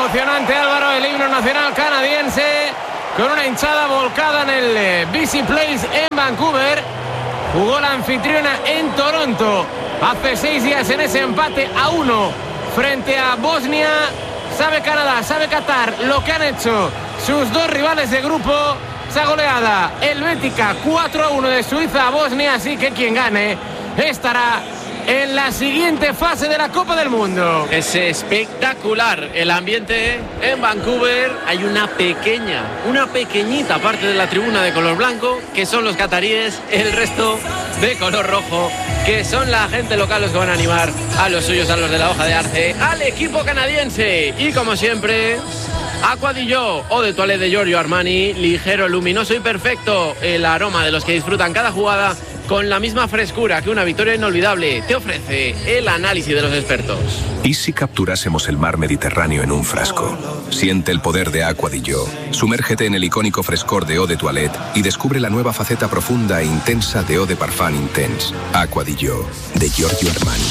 emocionante, Álvaro, el himno nacional canadiense, con una hinchada volcada en el BC Place en Vancouver. Jugó la anfitriona en Toronto hace 6 días en ese empate a 1 frente a Bosnia. Sabe Canadá, sabe Qatar lo que han hecho sus dos rivales de grupo. Esa goleada helvética 4-1 de Suiza a Bosnia, así que quien gane estará en la siguiente fase de la Copa del Mundo. Es espectacular el ambiente en Vancouver. Hay una pequeñita parte de la tribuna de color blanco, que son los cataríes, el resto de color rojo, que son la gente local los que van a animar a los suyos, a los de la hoja de arce, al equipo canadiense. Y como siempre, Aqua di Gio, eau de toilette de Giorgio Armani, ligero, luminoso y perfecto. El aroma de los que disfrutan cada jugada con la misma frescura que una victoria inolvidable. Te ofrece el análisis de los expertos. ¿Y si capturásemos el mar Mediterráneo en un frasco? Siente el poder de Aqua di Gio. Sumérgete en el icónico frescor de eau de toilette y descubre la nueva faceta profunda e intensa de eau de parfum intense. Aqua di Gio, de Giorgio Armani.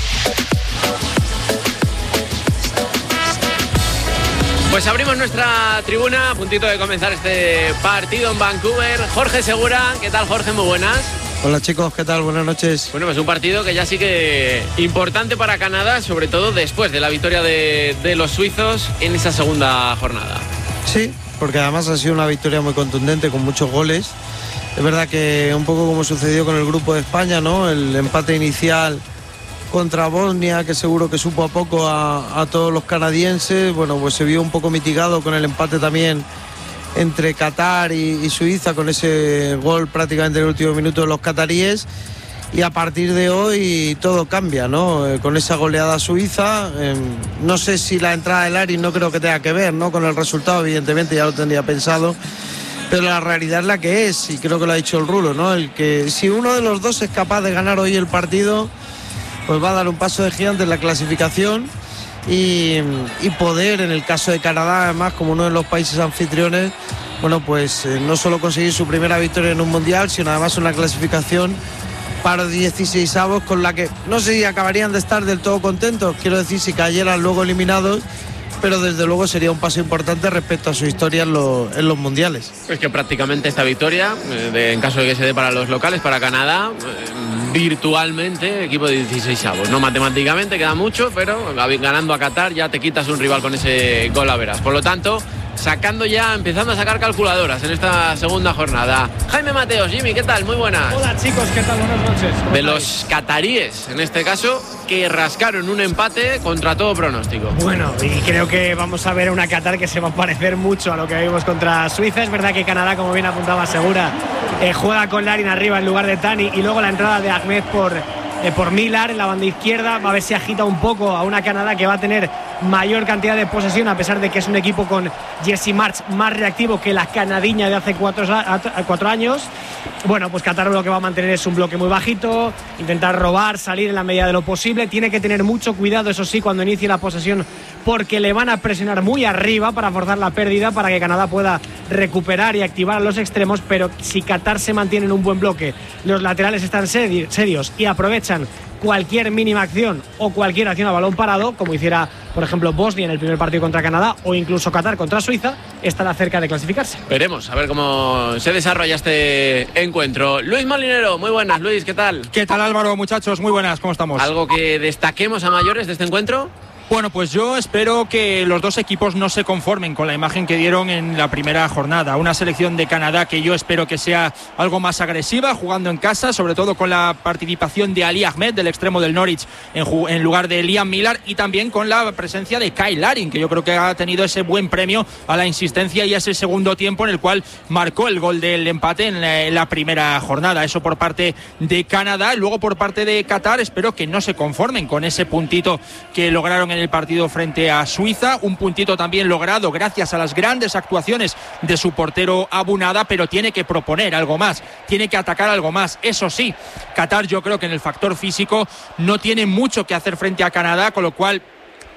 Pues abrimos nuestra tribuna a puntito de comenzar este partido en Vancouver. Jorge Segura, ¿qué tal, Jorge? Muy buenas. Hola chicos, ¿qué tal? Buenas noches. Bueno, pues un partido que ya sí que importante para Canadá, sobre todo después de la victoria de los suizos en esa segunda jornada. Sí, porque además ha sido una victoria muy contundente con muchos goles. Es verdad que un poco como sucedió con el grupo de España, ¿no? El empate inicial contra Bosnia, que seguro que supo a poco a todos los canadienses. Bueno, pues se vio un poco mitigado con el empate también entre Qatar y Suiza, con ese gol prácticamente en el último minuto de los cataríes. Y a partir de hoy todo cambia, ¿no? Con esa goleada suiza, no sé si la entrada de Larin no creo que tenga que ver, ¿no? Con el resultado, evidentemente ya lo tendría pensado, pero la realidad es la que es, y creo que lo ha dicho el Rulo, ¿no? El que si uno de los dos es capaz de ganar hoy el partido, pues va a dar un paso de gigante en la clasificación y poder, en el caso de Canadá, además, como uno de los países anfitriones, bueno, pues no solo conseguir su primera victoria en un mundial, sino además una clasificación para 16avos, con la que no sé si acabarían de estar del todo contentos, quiero decir, si cayeran luego eliminados, pero desde luego sería un paso importante respecto a su historia en los mundiales. Es que prácticamente esta victoria, en caso de que se dé para los locales, para Canadá, virtualmente equipo de 16avos. No matemáticamente, queda mucho, pero ganando a Qatar ya te quitas un rival con ese gol a veras. Por lo tanto, empezando a sacar calculadoras en esta segunda jornada. Jaime Mateos, Jimmy, ¿qué tal? Muy buenas. Hola chicos, ¿qué tal? Buenas noches. De los cataríes, en este caso, que rascaron un empate contra todo pronóstico. Bueno, y creo que vamos a ver una Qatar que se va a parecer mucho a lo que vimos contra Suiza. Es verdad que Canadá, como bien apuntaba Segura, juega con Larin arriba en lugar de Tani, y luego la entrada de Ahmed por Millar en la banda izquierda va a ver si agita un poco a una Canadá que va a tener mayor cantidad de posesión, a pesar de que es un equipo con Jesse March más reactivo que la canadiña de hace 4 años. Bueno, pues Qatar lo que va a mantener es un bloque muy bajito, intentar robar, salir en la medida de lo posible. Tiene que tener mucho cuidado, eso sí, cuando inicie la posesión, porque le van a presionar muy arriba para forzar la pérdida, para que Canadá pueda recuperar y activar a los extremos. Pero si Qatar se mantiene en un buen bloque, los laterales están serios y aprovechan cualquier mínima acción o cualquier acción a balón parado, como hiciera por ejemplo Bosnia en el primer partido contra Canadá, o incluso Qatar contra Suiza, estará cerca de clasificarse. Veremos a ver cómo se desarrolla este encuentro. Luis Molinero, muy buenas. Luis, ¿qué tal? ¿Qué tal, Álvaro? Muchachos, muy buenas, ¿cómo estamos? ¿Algo que destaquemos a mayores de este encuentro? Bueno, pues yo espero que los dos equipos no se conformen con la imagen que dieron en la primera jornada. Una selección de Canadá que yo espero que sea algo más agresiva, jugando en casa, sobre todo con la participación de Ali Ahmed, del extremo del Norwich, en lugar de Liam Millar, y también con la presencia de Kyle Larin, que yo creo que ha tenido ese buen premio a la insistencia y a ese segundo tiempo en el cual marcó el gol del empate en la primera jornada. Eso por parte de Canadá. Luego por parte de Qatar, espero que no se conformen con ese puntito que lograron en el partido frente a Suiza, un puntito también logrado gracias a las grandes actuaciones de su portero Abu Nada, pero tiene que proponer algo más, tiene que atacar algo más. Eso sí, Qatar yo creo que en el factor físico no tiene mucho que hacer frente a Canadá, con lo cual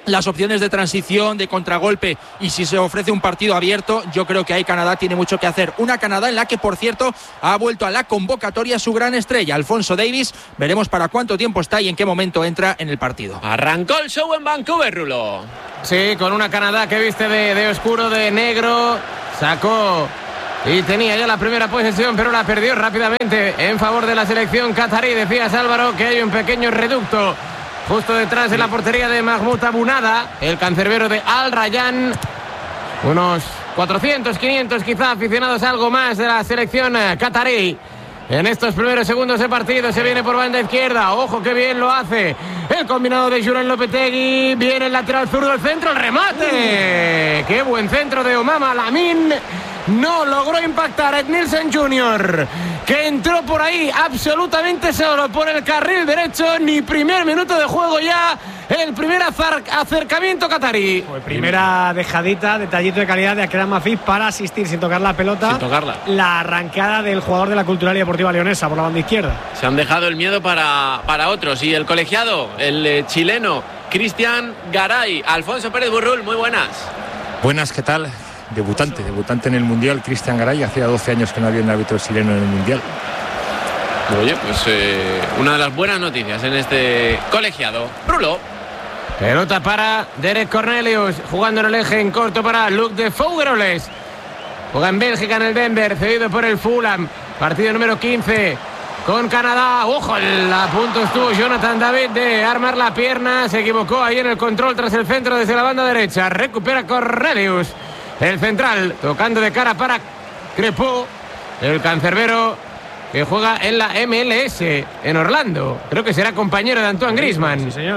las opciones de transición, de contragolpe, y si se ofrece un partido abierto, yo creo que ahí Canadá tiene mucho que hacer. Una Canadá en la que, por cierto, ha vuelto a la convocatoria su gran estrella, Alfonso Davies. Veremos para cuánto tiempo está y en qué momento entra en el partido. Arrancó el show en Vancouver, Rulo. Sí, con una Canadá que viste de oscuro, de negro, sacó y tenía ya la primera posesión, pero la perdió rápidamente en favor de la selección catarí. Decías, Álvaro, que hay un pequeño reducto justo detrás de la portería de Mahmoud Abunada, el cancerbero de Al Rayyan. Unos 400, 500 quizá aficionados, algo más, de la selección catarí. En estos primeros segundos de partido se viene por banda izquierda. Ojo que bien lo hace el combinado de Julen Lopetegui. Viene el lateral zurdo, el centro, el remate. Qué buen centro de Omama Lamin. No logró impactar a Edmilson Jr., que entró por ahí absolutamente solo por el carril derecho. Ni primer minuto de juego ya, el primer acercamiento catarí. Pues primera dejadita, detallito de calidad de Akram Mafif para asistir sin tocar la pelota. Sin tocarla. La arrancada del jugador de la Cultural y Deportiva Leonesa por la banda izquierda. Se han dejado el miedo para otros. Y el colegiado, el chileno Cristian Garay. Alfonso Pérez Burrul, muy buenas. Buenas, ¿qué tal? Debutante en el Mundial, Cristian Garay. Hacía 12 años que no había un árbitro chileno en el Mundial. Oye, pues una de las buenas noticias en este colegiado. Rulo. Pelota para Derek Cornelius, jugando en el eje en corto para Luc de Fougeroles. Juega en Bélgica, en el Denver, cedido por el Fulham. Partido número 15 con Canadá. Ojo, a punto estuvo Jonathan David de armar la pierna. Se equivocó ahí en el control tras el centro desde la banda derecha. Recupera Cornelius, el central, tocando de cara para Crepó, el cancerbero que juega en la MLS en Orlando. Creo que será compañero de Antoine Griezmann. Sí, señor.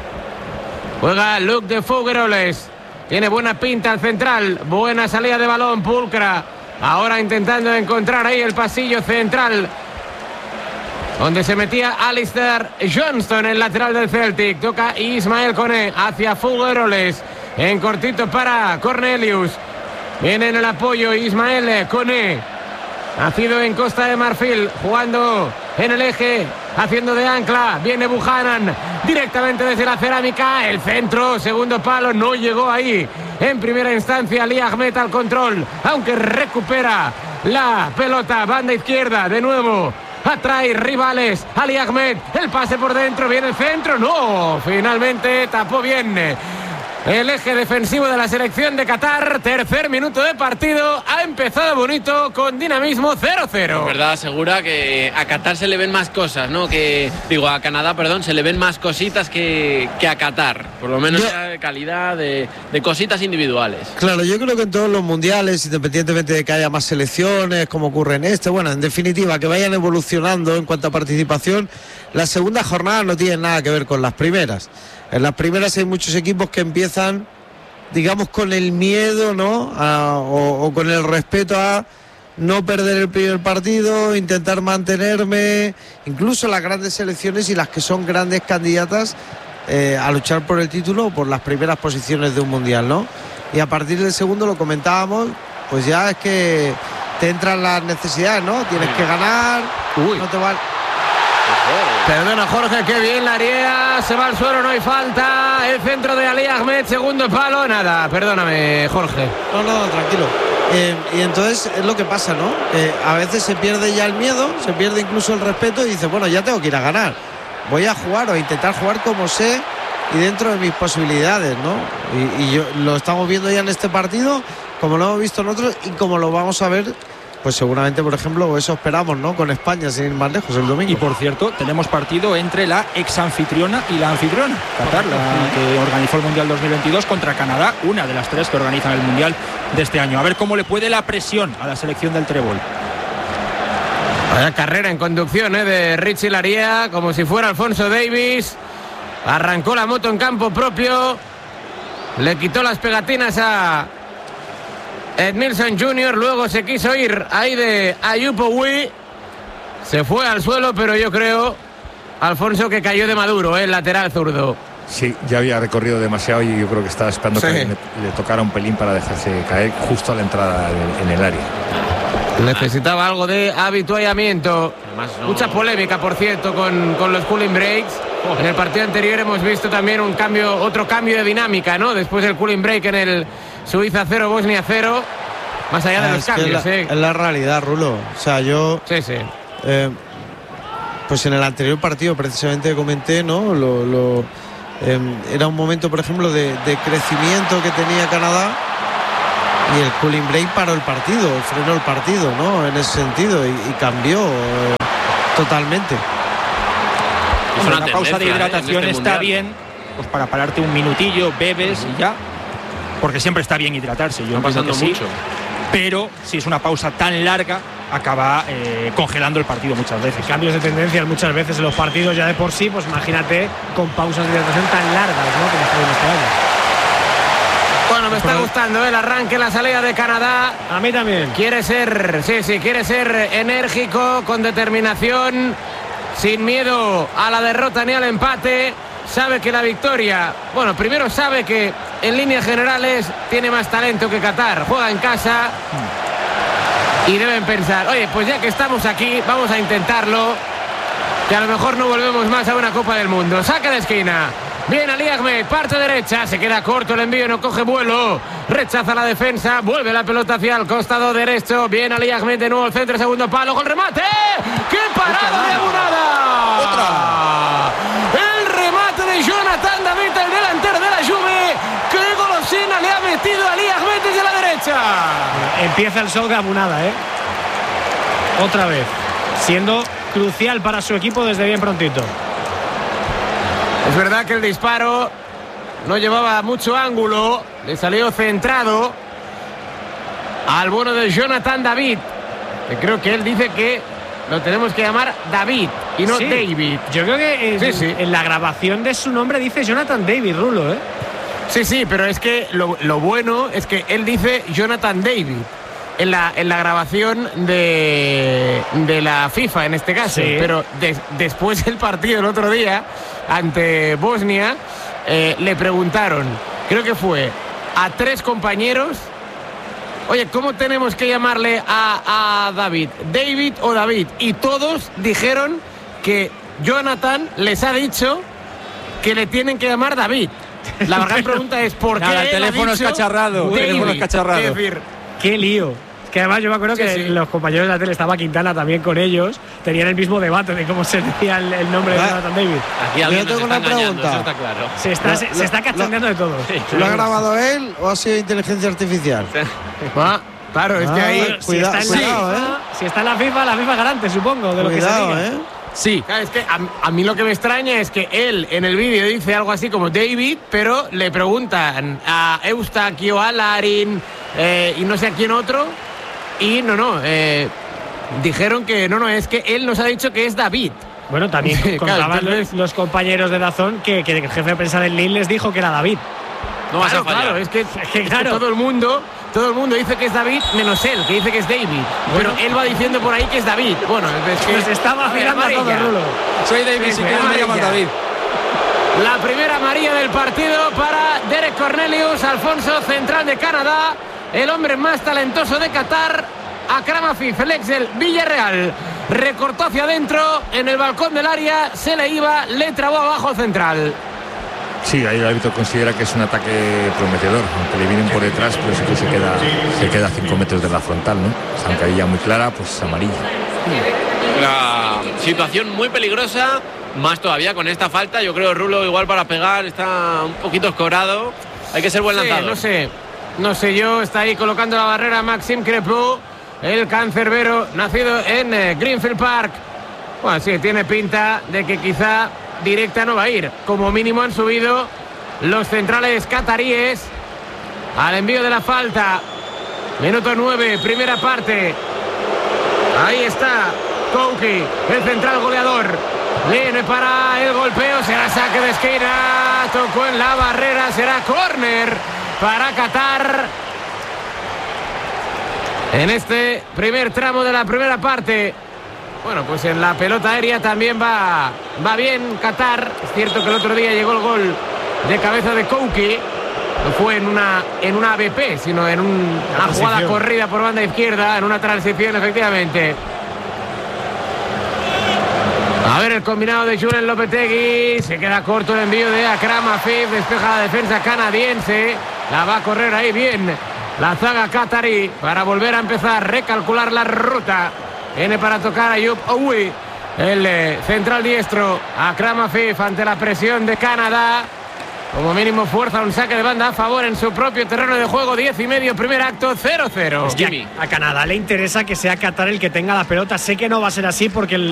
Juega Luc de Fougeroles. Tiene buena pinta al central. Buena salida de balón, pulcra. Ahora intentando encontrar ahí el pasillo central, donde se metía Alistair Johnston, el lateral del Celtic. Toca Ismael Koné hacia Fougeroles. En cortito para Cornelius. Viene en el apoyo Ismael Koné. Nacido en Costa de Marfil, jugando en el eje, haciendo de ancla. Viene Buchanan directamente desde la cerámica. El centro, segundo palo, no llegó ahí. En primera instancia, Ali Ahmed al control, aunque recupera la pelota. Banda izquierda, de nuevo. Atrae rivales. Ali Ahmed, el pase por dentro. Viene el centro. No, finalmente tapó bien el eje defensivo de la selección de Qatar. Tercer minuto de partido. Ha empezado bonito, con dinamismo, 0-0. Es verdad, Segura, que a Qatar se le ven más cosas, ¿no? A Canadá, perdón, se le ven más cositas que a Qatar. Por lo menos de calidad, de cositas individuales. Claro, yo creo que en todos los mundiales, independientemente de que haya más selecciones, como ocurre en este, bueno, en definitiva, que vayan evolucionando en cuanto a participación, la segunda jornada no tiene nada que ver con las primeras. En las primeras hay muchos equipos que empiezan, digamos, con el miedo, ¿no? O con el respeto a no perder el primer partido, intentar mantenerme. Incluso las grandes selecciones y las que son grandes candidatas a luchar por el título o por las primeras posiciones de un mundial, ¿no? Y a partir del segundo, lo comentábamos, pues ya es que te entran las necesidades, ¿no? Tienes que ganar, no te va... Perdona, Jorge, qué bien la haría. Se va al suelo, no hay falta. El centro de Ali Ahmed, segundo palo, nada. Perdóname, Jorge. No, tranquilo. Y entonces es lo que pasa, ¿no? A veces se pierde ya el miedo, se pierde incluso el respeto y dice, bueno, ya tengo que ir a ganar. Voy a jugar o a intentar jugar como sé y dentro de mis posibilidades, ¿no? Y lo estamos viendo ya en este partido, como lo hemos visto en otros y como lo vamos a ver, pues seguramente, por ejemplo, o eso esperamos, ¿no? Con España, sin ir más lejos, el domingo. Y por cierto, tenemos partido entre la ex anfitriona y la anfitriona, Qatar, la que organizó el Mundial 2022, contra Canadá, una de las tres que organizan el Mundial de este año. A ver cómo le puede la presión a la selección del Trébol. Vaya carrera en conducción de Richie Laría, como si fuera Alfonso Davies. Arrancó la moto en campo propio, le quitó las pegatinas a Edmilson Jr., luego se quiso ir ahí de Ayupowi, se fue al suelo, pero yo creo, Alfonso, que cayó de maduro, el lateral zurdo. Sí, ya había recorrido demasiado y yo creo que estaba esperando que le tocara un pelín para dejarse caer justo a la entrada en el área. Necesitaba algo de habituallamiento. Además, mucha polémica, por cierto, con los cooling breaks. En el partido anterior hemos visto también otro cambio de dinámica, ¿no? Después del cooling break en el Suiza 0, Bosnia 0. Más allá de los cambios, es la realidad, Rulo. O sea, yo... Sí. Pues en el anterior partido precisamente comenté, ¿no? Era un momento, por ejemplo, de crecimiento que tenía Canadá, y el cooling break paró el partido, frenó el partido, ¿no? En ese sentido, y cambió totalmente. Una pausa de hidratación está bien, pues para pararte un minutillo, bebes y ya, porque siempre está bien hidratarse. Yo está pasando mucho. Pero si es una pausa tan larga, acaba congelando el partido muchas veces. Cambios de tendencias muchas veces en los partidos ya de por sí, pues imagínate con pausas de hidratación tan largas, ¿no? Como está viendo este año. Bueno, me está gustando el arranque, la salida de Canadá. A mí también. Quiere ser enérgico, con determinación, sin miedo a la derrota ni al empate. Sabe que la victoria, bueno, primero sabe que en líneas generales tiene más talento que Qatar, juega en casa y deben pensar, oye, pues ya que estamos aquí, vamos a intentarlo, que a lo mejor no volvemos más a una Copa del Mundo. Saque de esquina, bien Ali Ahmed, parte derecha, se queda corto el envío, no coge vuelo, rechaza la defensa, vuelve la pelota hacia el costado derecho, bien Ali Ahmed de nuevo, el centro, segundo palo, con remate, ¡qué parada de Abunada! ¡Otra! De Jonathan David, el delantero de la Juve. ¡Qué golosina le ha metido Ali Ahmed desde la derecha! Empieza el show de Abunada, otra vez, siendo crucial para su equipo desde bien prontito. Es verdad que el disparo no llevaba mucho ángulo, le salió centrado al bueno de Jonathan David, que creo que él dice que lo tenemos que llamar David y no David. Yo creo que en la grabación de su nombre dice Jonathan David, Rulo, Sí, pero es que lo bueno es que él dice Jonathan David en la grabación de la FIFA en este caso. Sí. Pero después del partido el otro día ante Bosnia, le preguntaron, creo que fue a 3 compañeros, oye, ¿cómo tenemos que llamarle a David? ¿David o David? Y todos dijeron que Jonathan les ha dicho que le tienen que llamar David. La gran pregunta es ¿por qué? El teléfono es cacharrado. David. El teléfono es cacharrado. Es decir, qué lío. Es que además yo me acuerdo que los compañeros de la tele, estaba Quintana también con ellos, tenían el mismo debate de cómo se decía el nombre de Jonathan David. Aquí alguien Yo tengo nos está una engañando, pregunta. eso está claro. Se está cachondeando de todo. ¿Lo ha grabado él o ha sido inteligencia artificial? claro, es que ahí... Cuidado, Si está en la FIFA garante, supongo, de lo que se diga. Sí. Claro, es que a mí lo que me extraña es que él en el vídeo dice algo así como David, pero le preguntan a Eustaquio, a Larin y no sé a quién otro, y dijeron que es que él nos ha dicho que es David. Bueno, también contaban los compañeros de Dazón que el jefe de prensa del Lille les dijo que era David. No vas a fallar. Claro, es que todo el mundo dice que es David, menos él, que dice que es David. Pero él va diciendo por ahí que es David. Bueno, es que Nos está vacilando a todo, Rulo. Soy David, si quieres me llamas David. La primera amarilla del partido para Derek Cornelius, Alfonso, central de Canadá, el hombre más talentoso de Qatar. Akram Afif, el ex del Villarreal, recortó hacia adentro en el balcón del área, se le iba, le trabó abajo al central. Sí, ahí el árbitro considera que es un ataque prometedor, aunque le vienen por detrás, pues sí que se queda a 5 metros de la frontal, ¿no? Zancadilla muy clara, pues amarilla. La situación muy peligrosa, más todavía con esta falta. Yo creo Rulo igual para pegar está un poquito escorado. Hay que ser buen lanzador. No sé yo, está ahí colocando la barrera Maxime Crepeau, el cancerbero nacido en Greenfield Park. Bueno, sí, tiene pinta de que quizá directa no va a ir. Como mínimo han subido los centrales cataríes al envío de la falta. Minuto 9, primera parte. Ahí está Kouki, el central goleador. Viene para el golpeo, será saque de esquina. Tocó en la barrera, será córner para Qatar. En este primer tramo de la primera parte. Bueno, pues en la pelota aérea también va bien Qatar. Es cierto que el otro día llegó el gol de cabeza de Kouki. No fue en una ABP, sino en una jugada corrida por banda izquierda, en una transición, efectivamente. A ver el combinado de Julen Lopetegui. Se queda corto el envío de Akram Afif. Despeja la defensa canadiense. La va a correr ahí bien la zaga qatarí para volver a empezar, recalcular la ruta. Viene para tocar a Ayub Owi, el central diestro. Akram Afif ante la presión de Canadá. Como mínimo fuerza un saque de banda a favor en su propio terreno de juego. 10:30, primer acto, 0-0. A Canadá le interesa que sea Qatar el que tenga la pelota. Sé que no va a ser así porque el